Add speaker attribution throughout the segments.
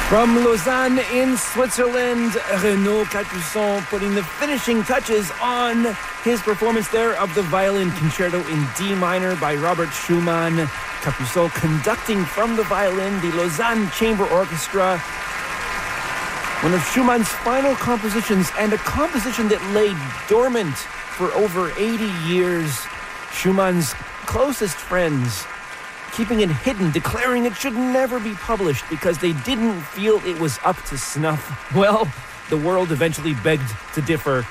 Speaker 1: From Lausanne in Switzerland, Renaud Capuçon putting the finishing touches on his performance there of the violin concerto in D minor by Robert Schumann. Capuçon conducting from the violin the Lausanne Chamber Orchestra. One of Schumann's final compositions, and a composition that lay dormant for over 80 years. Schumann's closest friends keeping it hidden, declaring it should never be published because they didn't feel it was up to snuff. Well, the world eventually begged to differ.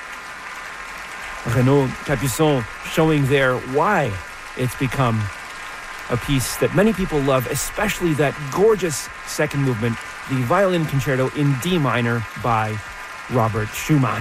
Speaker 1: Renaud Capuçon showing there why it's become a piece that many people love, especially that gorgeous second movement, the violin concerto in D minor by Robert Schumann.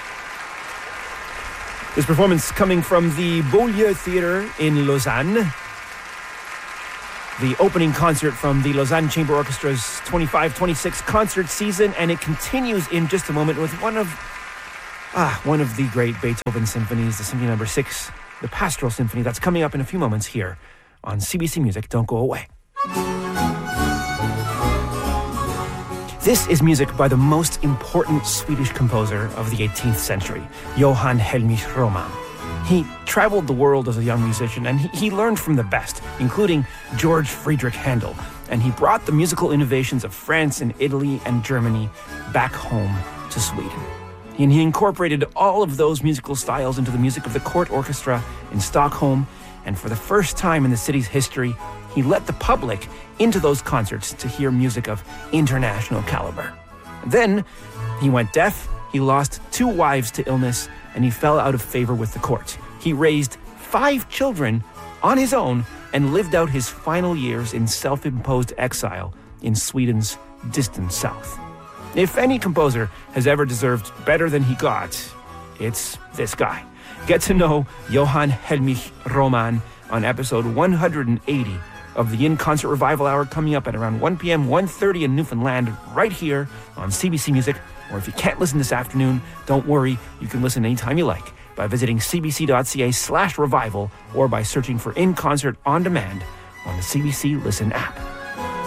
Speaker 1: This performance coming from the Beaulieu Theatre in Lausanne. The opening concert from the Lausanne Chamber Orchestra's 25-26 concert season, and it continues in just a moment with one of the great Beethoven symphonies, the Symphony No. 6, the Pastoral Symphony. That's coming up in a few moments here on CBC Music. Don't go away. This is music by the most important Swedish composer of the 18th century, Johann Heinrich Roman. He traveled the world as a young musician, and he learned from the best, including George Friedrich Handel. And he brought the musical innovations of France and Italy and Germany back home to Sweden. And he incorporated all of those musical styles into the music of the court orchestra in Stockholm. And for the first time in the city's history, he let the public into those concerts to hear music of international caliber. Then he went deaf, he lost 2 wives to illness, and he fell out of favor with the court. He raised 5 children on his own and lived out his final years in self-imposed exile in Sweden's distant south. If any composer has ever deserved better than he got, it's this guy. Get to know Johann Heinrich Roman on episode 180 of the In-Concert Revival Hour, coming up at around 1 p.m., 1:30 in Newfoundland, right here on CBC Music. Or if you can't listen this afternoon, don't worry, you can listen anytime you like by visiting cbc.ca/revival or by searching for In Concert On Demand on the CBC Listen app.